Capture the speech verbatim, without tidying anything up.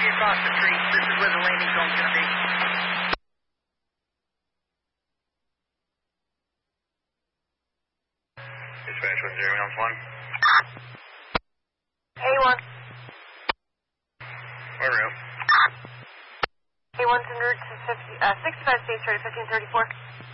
be across the street. This is where the landing zone's going to be. Dispatch one zero one. A one. Where are you? A one's en route to fifty, uh, sixty-five State Street, fifteen thirty-four.